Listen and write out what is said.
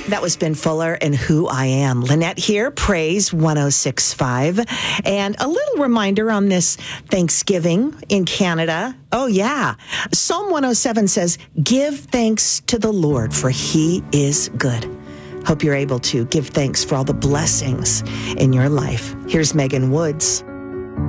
That was Ben Fuller and Who I Am. Lynette here, Praise 106.5. And a little reminder on this Thanksgiving in Canada. Oh, yeah. Psalm 107 says, give thanks to the Lord, for he is good. Hope you're able to give thanks for all the blessings in your life. Here's Megan Woods.